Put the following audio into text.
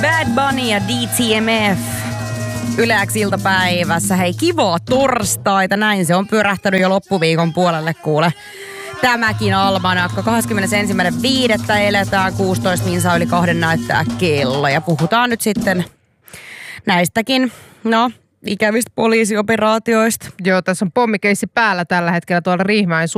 Bad Bunny ja DTMF. Yle X iltapäivässä. Hei, kivaa torstaita. Näin se on pyörähtänyt jo loppuviikon puolelle, kuule. Tämäkin almanakka. 21.5. eletään 16 minsa yli 2 näyttää kello. Ja puhutaan nyt sitten näistäkin, ikävistä poliisioperaatioista. Joo, tässä on pommikeissi päällä tällä hetkellä tuolla Riihimäen